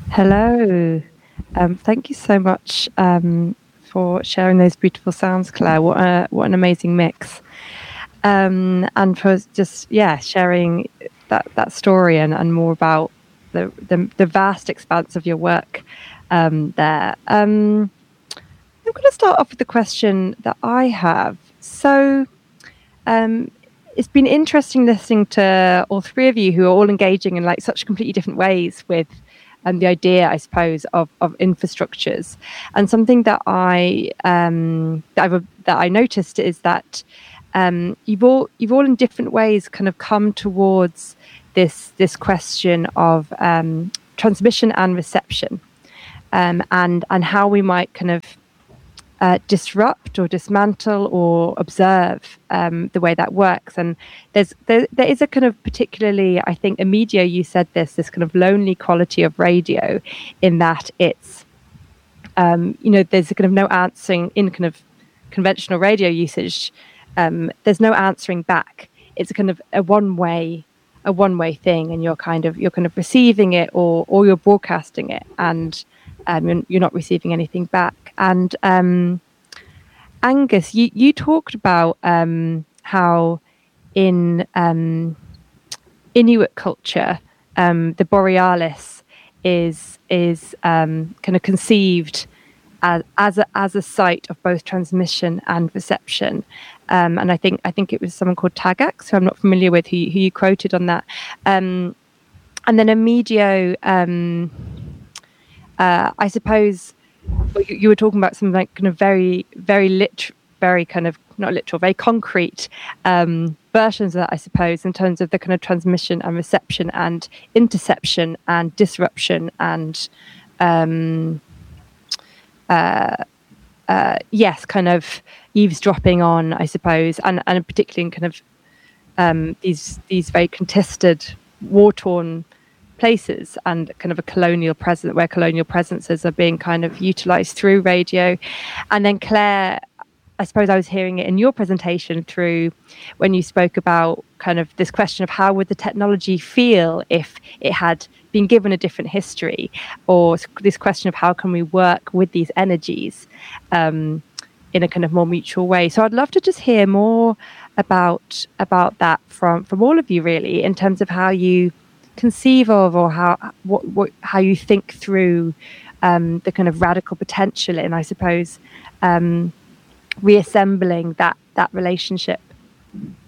Hello. Thank you so much for sharing those beautiful sounds, Claire. What an amazing mix. And for just sharing that story and more about the vast expanse of your work there. I'm going to start off with the question that I have. So, um, it's been interesting listening to all three of you who are all engaging in like such completely different ways with the idea, I suppose, of infrastructures. And something that I noticed is that you've all in different ways kind of come towards this question of transmission and reception, and how we might kind of disrupt or dismantle or observe the way that works. And there is a kind of, particularly, I think, Emilio, you said this kind of lonely quality of radio, in that it's there's a kind of no answering in kind of conventional radio usage. There's no answering back. It's a kind of a one way thing, and you're kind of receiving it, or you're broadcasting it, and you're not receiving anything back. And Angus, you talked about how in Inuit culture, the borealis is kind of conceived as a site of both transmission and reception. And I think it was someone called Tagax, who I'm not familiar with, who you quoted on that. And then Emilio, I suppose you were talking about some like kind of very kind of not literal, very concrete versions of that, I suppose, in terms of the kind of transmission and reception and interception and disruption and yes, kind of eavesdropping on, I suppose, and particularly in kind of these very contested, war-torn places, and kind of a colonial presence, where colonial presences are being kind of utilized through radio. And then Claire, I suppose I was hearing it in your presentation through when you spoke about kind of this question of how would the technology feel if it had been given a different history, or this question of how can we work with these energies in a kind of more mutual way. So I'd love to just hear more about that from all of you, really, in terms of how you conceive of, or how you think through the kind of radical potential in, I suppose, reassembling that relationship.